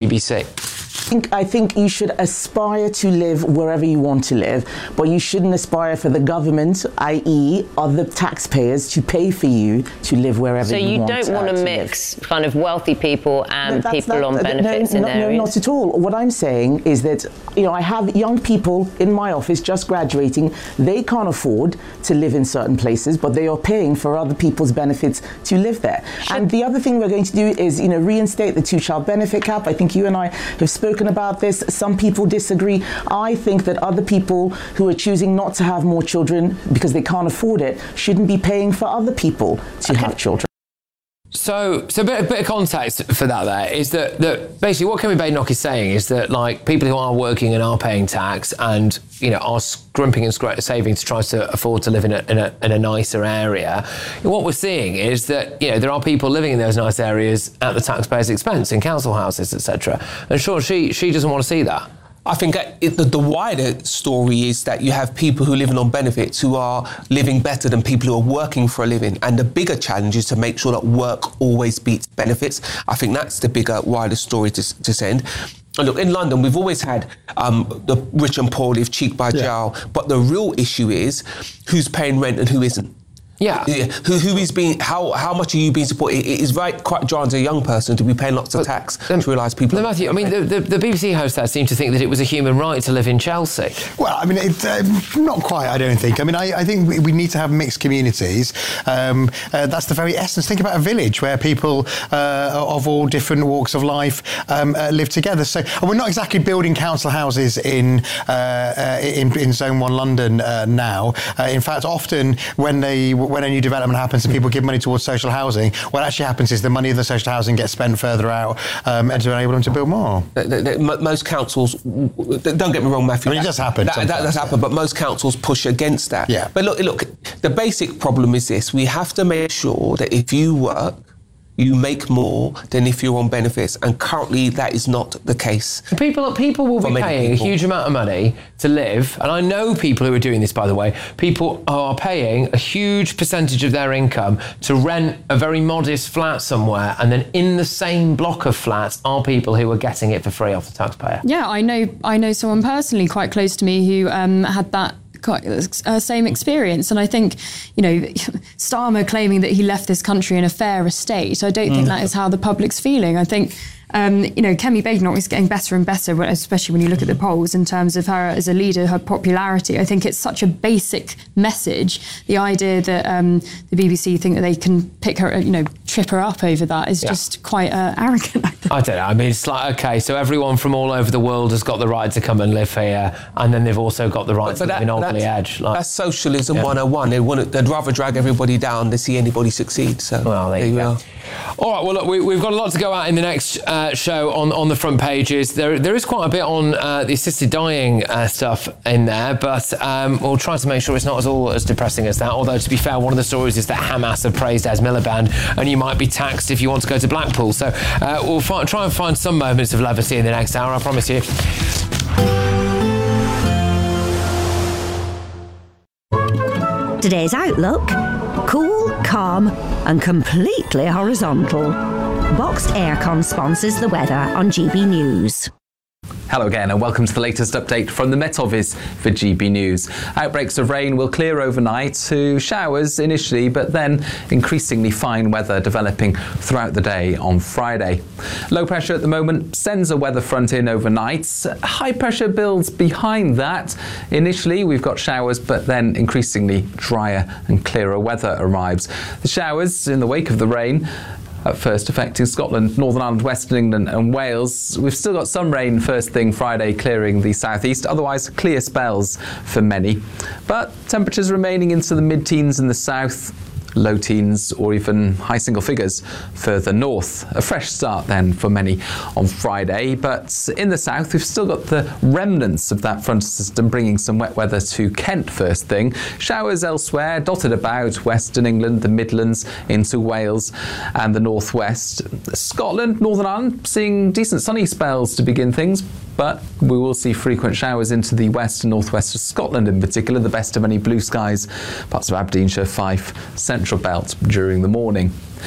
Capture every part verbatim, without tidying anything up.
B C? I think, I think you should aspire to live wherever you want to live, but you shouldn't aspire for the government, that is other taxpayers, to pay for you to live wherever so you want. So you don't want uh, to to mix live. kind of wealthy people and no, people that, on that, benefits no, in no, areas? No, not at all. What I'm saying is that, you know, I have young people in my office just graduating. They can't afford to live in certain places, but they are paying for other people's benefits to live there. Should and the other thing we're going to do is, you know, reinstate the two-child benefit cap. I think you and I have spoken about this. Some people disagree. I think that other people who are choosing not to have more children because they can't afford it shouldn't be paying for other people to okay. have children. So, so a bit, a bit of context for that there is that, that basically what Kemi Badenoch is saying is that, like, people who are working and are paying tax and, you know, are scrimping and scra- saving to try to afford to live in a, in a in a nicer area, what we're seeing is that, you know, there are people living in those nice areas at the taxpayer's expense in council houses, et cetera. And sure, she she doesn't want to see that. I think it, the, the wider story is that you have people who are living on benefits who are living better than people who are working for a living. And the bigger challenge is to make sure that work always beats benefits. I think that's the bigger, wider story to, to send. And look, in London, we've always had um, the rich and poor live cheek by jowl. Yeah. But the real issue is who's paying rent and who isn't. Yeah. yeah. Who, who is being, how how much are you being supported? It is very quite jarring as a young person to be paying lots of but tax then, to realise people... No, Matthew, I mean, the, the, the B B C host there seemed to think that it was a human right to live in Chelsea. Well, I mean, it's uh, not quite, I don't think. I mean, I, I think we, we need to have mixed communities. Um, uh, that's the very essence. Think about a village where people uh, of all different walks of life um, uh, live together. So and we're not exactly building council houses in uh, uh, in, in Zone one London uh, now. Uh, in fact, often when they... when a new development happens and people give money towards social housing, what actually happens is the money of the social housing gets spent further out um, and to enable them to build more. The, the, the, most councils, don't get me wrong, Matthew. I mean, it does happen. That, that does happen, but most councils push against that. Yeah. But look, look, the basic problem is this. We have to make sure that if you work, you make more than if you're on benefits, and currently that is not the case. People, people will be paying people. a huge amount of money to live, and I know people who are doing this, by the way. People are paying a huge percentage of their income to rent a very modest flat somewhere, and then in the same block of flats are people who are getting it for free off the taxpayer. Yeah, I know. I know someone personally quite close to me who um, had that. Uh, same experience, and I think, you know, Starmer claiming that he left this country in a fair estate, I don't mm. think that is how the public's feeling. I think Um, you know, Kemi Badenoch is getting better and better, especially when you look at the polls in terms of her as a leader, her popularity. I think it's such a basic message. The idea that um, the B B C think that they can pick her, you know, trip her up over that is yeah. just quite uh, arrogant. I, think. I don't know. I mean, it's like, okay, so everyone from all over the world has got the right to come and live here, and then they've also got the right but to that, live in Alderley Edge. Like, that's socialism yeah. one oh one. They want to, they'd rather drag everybody down than see anybody succeed. So well, there, there you go. go. All right, well, look, we, we've got a lot to go out in the next uh, show on, on the front pages. There there is quite a bit on uh, the assisted dying uh, stuff in there, but um, we'll try to make sure it's not as all as depressing as that. Although, to be fair, one of the stories is that Hamas have praised Ez Miliband, and you might be taxed if you want to go to Blackpool. So uh, we'll fi- try and find some moments of levity in the next hour, I promise you. Today's Outlook: cool, calm and completely horizontal. Boxed Aircon sponsors the weather on G B News. Hello again and welcome to the latest update from the Met Office for G B News. Outbreaks of rain will clear overnight to showers initially, but then increasingly fine weather developing throughout the day on Friday. Low pressure at the moment sends a weather front in overnight. High pressure builds behind that. Initially we've got showers, but then increasingly drier and clearer weather arrives. The showers in the wake of the rain at first affecting Scotland, Northern Ireland, Western England and Wales. We've still got some rain first thing Friday clearing the southeast, otherwise clear spells for many. But temperatures remaining into the mid-teens in the south, low teens or even high single figures further north. A fresh start then for many on Friday, but in the south we've still got the remnants of that frontal system bringing some wet weather to Kent first thing. Showers elsewhere dotted about Western England, the Midlands into Wales and the northwest. Scotland, Northern Ireland seeing decent sunny spells to begin things, but we will see frequent showers into the west and northwest of Scotland in particular, the best of any blue skies, parts of Aberdeenshire, Fife, Central Belt during the morning.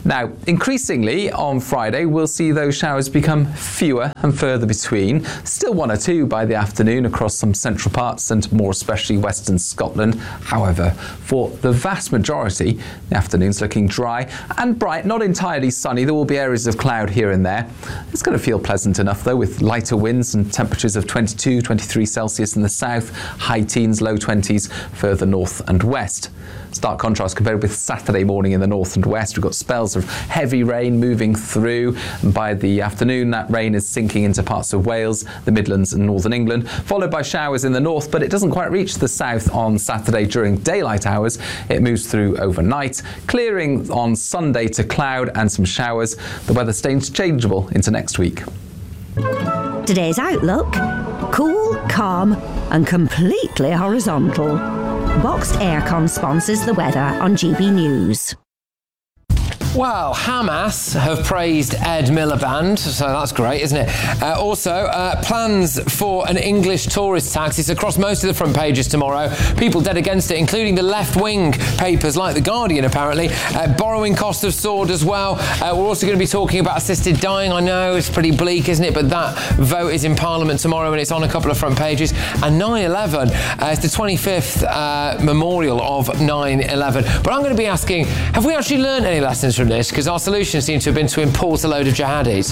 Now, increasingly on Friday, we'll see those showers become fewer and further between. Still one or two by the afternoon across some central parts and more especially western Scotland. However, for the vast majority, the afternoon's looking dry and bright, not entirely sunny. There will be areas of cloud here and there. It's going to feel pleasant enough, though, with lighter winds and temperatures of twenty-two, twenty-three Celsius in the south, high teens, low twenties further north and west. Stark contrast compared with Saturday morning in the north and west. We've got spells of heavy rain moving through, and by the afternoon that rain is sinking into parts of Wales, the Midlands and northern England, followed by showers in the north, but it doesn't quite reach the south on Saturday during daylight hours. It moves through overnight, clearing on Sunday to cloud and some showers. The weather stays changeable into next week. Today's outlook: cool, calm and completely horizontal. Boxed Aircon sponsors the weather on G B News. Well, Hamas have praised Ed Miliband, so that's great, isn't it? Uh, also, uh, plans for an English tourist tax. It's across most of the front pages tomorrow. People dead against it, including the left-wing papers like The Guardian, apparently. Uh, borrowing cost have soared as well. Uh, we're also going to be talking about assisted dying. I know it's pretty bleak, isn't it? But that vote is in Parliament tomorrow and it's on a couple of front pages. And nine eleven, uh, it's the twenty-fifth uh, memorial of nine eleven. But I'm going to be asking, have we actually learned any lessons from this? Because our solution seems to have been to import a load of jihadis.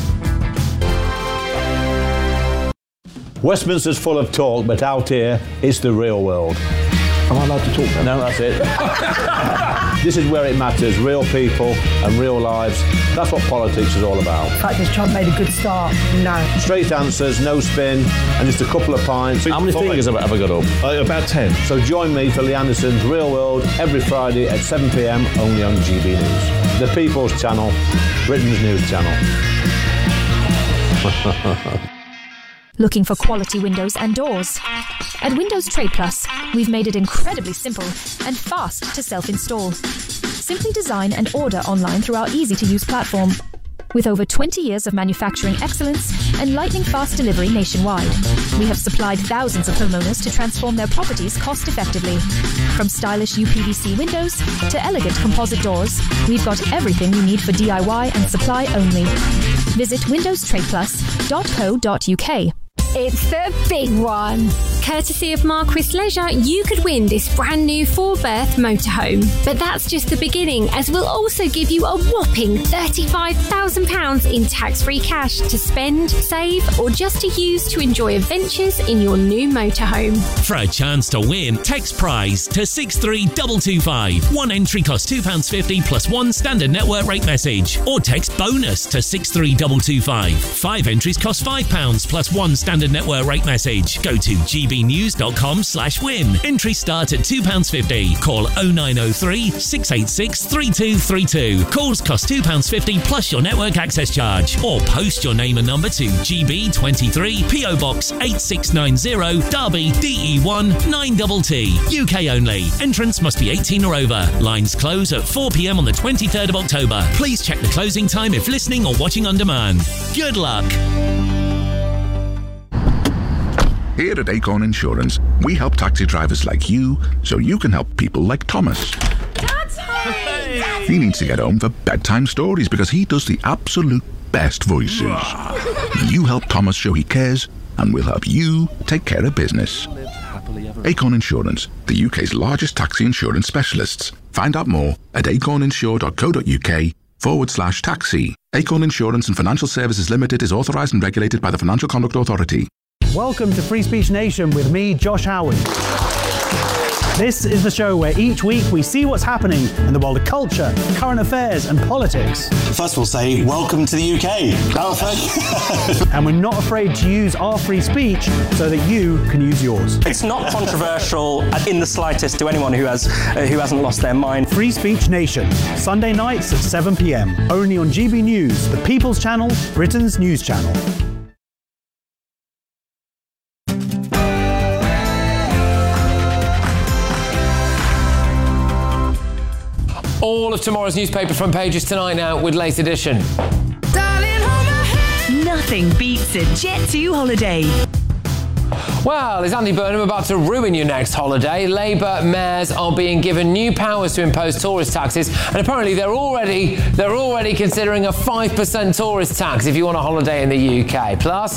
Westminster's full of talk, but out here, it's the real world. Am I allowed to talk then? No, that's it. This is where it matters, real people and real lives. That's what politics is all about. The fact is Trump made a good start, no. Straight answers, no spin, and just a couple of pints. How many fingers have I got up? Uh, about ten. So join me for Lee Anderson's Real World every Friday at seven p m only on G B News. The People's Channel, Britain's news channel. Looking for quality windows and doors? At Windows Trade Plus, we've made it incredibly simple and fast to self-install. Simply design and order online through our easy-to-use platform. With over twenty years of manufacturing excellence and lightning-fast delivery nationwide, we have supplied thousands of homeowners to transform their properties cost-effectively. From stylish U P V C windows to elegant composite doors, we've got everything you need for D I Y and supply only. Visit windows trade plus dot co dot u k. It's the big one. Courtesy of Marquis Leisure, you could win this brand new four-berth motorhome. But that's just the beginning, as we'll also give you a whopping thirty-five thousand pounds in tax-free cash to spend, save, or just to use to enjoy adventures in your new motorhome. For a chance to win, text prize to six three two two five. One entry costs two pounds fifty plus one standard network rate message. Or text bonus to six three two two five. Five entries cost five pounds plus one standard network rate message. Go to g b news dot com slash win. Entries start at two pounds fifty. Call oh nine oh three, six eight six, three two three two. Calls cost two pounds fifty plus your network access charge. Or post your name and number to G B twenty-three, P O Box eight six nine zero, Derby, D E one nine T T. U K only. Entrance must be eighteen or over. Lines close at four p m on the twenty-third of October. Please check the closing time if listening or watching on demand. Good luck. Here at Acorn Insurance, we help taxi drivers like you so you can help people like Thomas. He needs to get home for bedtime stories because he does the absolute best voices. You help Thomas show he cares, and we'll help you take care of business. Acorn Insurance, the U K's largest taxi insurance specialists. Find out more at acorninsure dot co dot u k forward slash taxi. Acorn Insurance and Financial Services Limited is authorised and regulated by the Financial Conduct Authority. Welcome to Free Speech Nation with me, Josh Howard. This is the show where each week we see what's happening in the world of culture, current affairs and politics. First we'll say, welcome to the U K. And we're not afraid to use our free speech so that you can use yours. It's not controversial in the slightest to anyone who, has, uh, who hasn't lost their mind. Free Speech Nation, Sunday nights at seven p m, only on G B News, the People's Channel, Britain's news channel. All of tomorrow's newspaper front pages tonight now with Late Edition. Nothing beats a Jet two holiday. Well, is Andy Burnham about to ruin your next holiday? Labour mayors are being given new powers to impose tourist taxes, and apparently they're already they're already considering a five percent tourist tax if you want a holiday in the U K. Plus.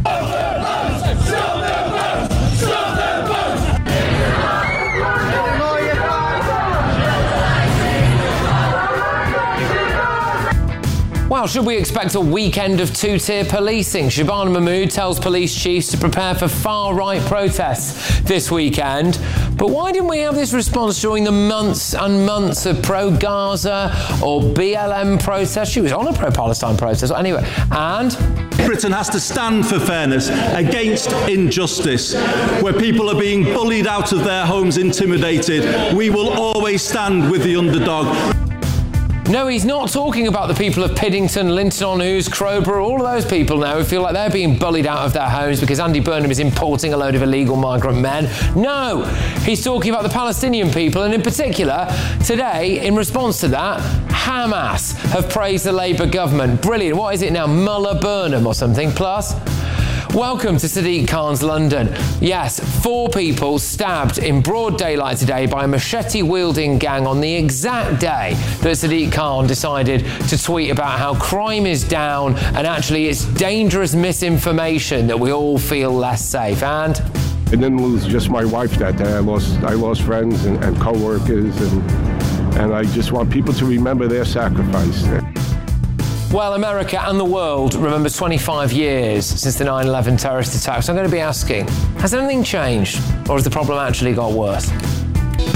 Well, should we expect a weekend of two-tier policing? Shabana Mahmood tells police chiefs to prepare for far-right protests this weekend. But why didn't we have this response during the months and months of pro-Gaza or B L M protests? She was on a pro-Palestine protest. Anyway, and... Britain has to stand for fairness against injustice. Where people are being bullied out of their homes, intimidated, we will always stand with the underdog. No, he's not talking about the people of Piddington, Linton-on-Ouse, Crowborough, all of those people now who feel like they're being bullied out of their homes because Andy Burnham is importing a load of illegal migrant men. No, he's talking about the Palestinian people, and in particular, today, in response to that, Hamas have praised the Labour government. Brilliant. What is it now? Mullah Burnham or something? Plus... Welcome to Sadiq Khan's London. Yes, four people stabbed in broad daylight today by a machete-wielding gang on the exact day that Sadiq Khan decided to tweet about how crime is down and actually it's dangerous misinformation that we all feel less safe. And... I didn't lose just my wife that day. I lost, I lost friends and, and co-workers, and, and I just want people to remember their sacrifice. Well, America and the world remembers twenty-five years since the nine eleven terrorist attacks. So I'm going to be asking, has anything changed, or has the problem actually got worse?